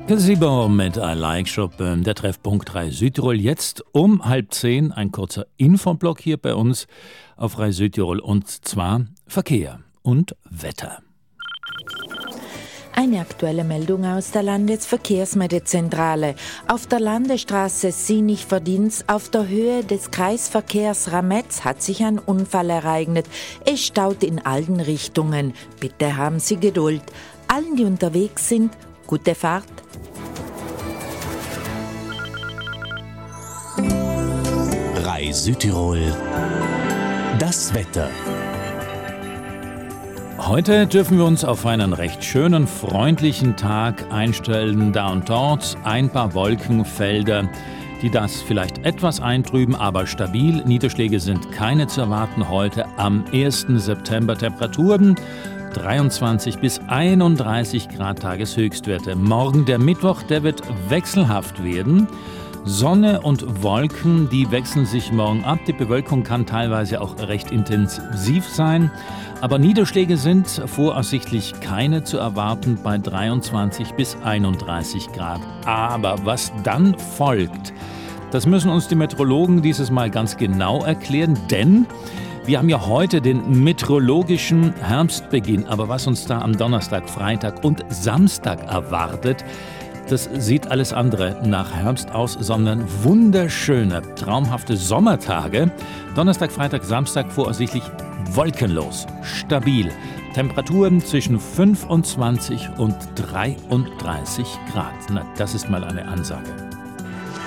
Gazebo mit I Like Chopin, der Treffpunkt 3 Südtirol. Jetzt um 9:30 ein kurzer Infoblock hier bei uns auf 3 Südtirol, und zwar Verkehr und Wetter. Eine aktuelle Meldung aus der Landesverkehrsmeldezentrale. Auf der Landesstraße Sinich-Verdienst auf der Höhe des Kreisverkehrs Rametz hat sich ein Unfall ereignet. Es staut in allen Richtungen. Bitte haben Sie Geduld. Allen, die unterwegs sind, gute Fahrt. RAI Südtirol, das Wetter. Heute dürfen wir uns auf einen recht schönen, freundlichen Tag einstellen. Da und dort ein paar Wolkenfelder, die das vielleicht etwas eintrüben, aber stabil. Niederschläge sind keine zu erwarten heute am 1. September. Temperaturen 23 bis 31 Grad Tageshöchstwerte. Morgen der Mittwoch, der wird wechselhaft werden. Sonne und Wolken, die wechseln sich morgen ab. Die Bewölkung kann teilweise auch recht intensiv sein. Aber Niederschläge sind voraussichtlich keine zu erwarten bei 23 bis 31 Grad. Aber was dann folgt, das müssen uns die Meteorologen dieses Mal ganz genau erklären, denn wir haben ja heute den meteorologischen Herbstbeginn. Aber was uns da am Donnerstag, Freitag und Samstag erwartet, das sieht alles andere nach Herbst aus, sondern wunderschöne, traumhafte Sommertage. Donnerstag, Freitag, Samstag voraussichtlich wolkenlos, stabil. Temperaturen zwischen 25 und 33 Grad. Na, das ist mal eine Ansage.